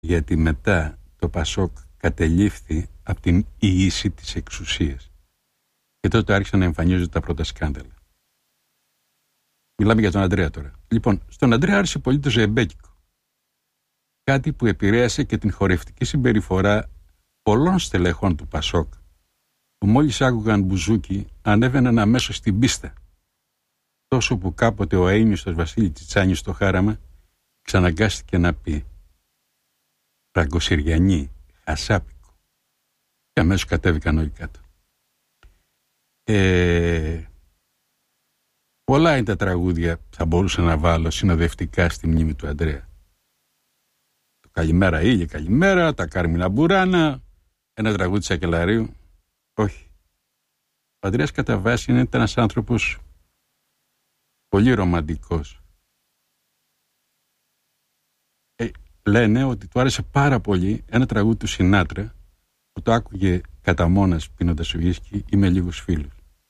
γιατί μετά το Πασόκ κατελήφθη από την ίηση της εξουσίας. Και τότε άρχισαν να εμφανίζονται τα πρώτα σκάνδαλα. Μιλάμε για τον Αντρέα τώρα. Λοιπόν, στον Αντρέα άρεσε πολύ το ζεμπέκικο. Κάτι που επηρέασε και την χορευτική συμπεριφορά πολλών στελεχών του Πασόκ, που μόλις άκουγαν μπουζούκι ανέβαιναν αμέσως στην πίστα. Τόσο που κάποτε ο αείμνηστος Βασίλη Τσιτσάνης στο Χάραμα ξαναγκάστηκε να πει «Φραγκοσυριανή, χασάπικο». Και αμέσως κατέβηκαν όλοι κάτω. Πολλά είναι τα τραγούδια που θα μπορούσα να βάλω συνοδευτικά στη μνήμη του Αντρέα. Το «Καλημέρα ήλιε, καλημέρα», τα «Κάρμινα Μπουράνα», ένα τραγούδι Σακελαρίου. Όχι. Ο Αντρέας κατά βάση ήταν ένας άνθρωπος πολύ ρομαντικός. Λένε ότι του άρεσε πάρα πολύ ένα τραγούδι του Σινάτρα που το άκουγε κατά μόνας πίνοντας ουίσκι ή με λίγους φίλους.